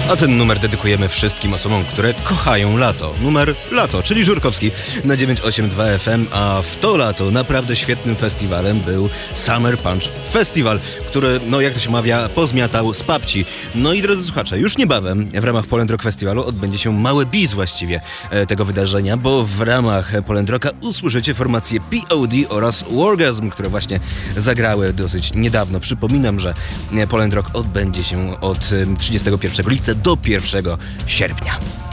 A ten numer dedykujemy wszystkim osobom, które kochają lato. Numer lato, czyli Żurkowski na 982 FM, a w to lato naprawdę świetnym festiwalem był Summer Punch Festival, który, jak to się mawia, pozmiatał z papci. No i drodzy słuchacze, już niebawem w ramach Poland Rock Festiwalu odbędzie się mały bis właściwie tego wydarzenia, bo w ramach Poland Rocka usłyszycie formacje POD oraz Wargasm, które właśnie zagrały dosyć niedawno. Przypominam, że Poland Rock odbędzie się od 31 lipca do 1 sierpnia.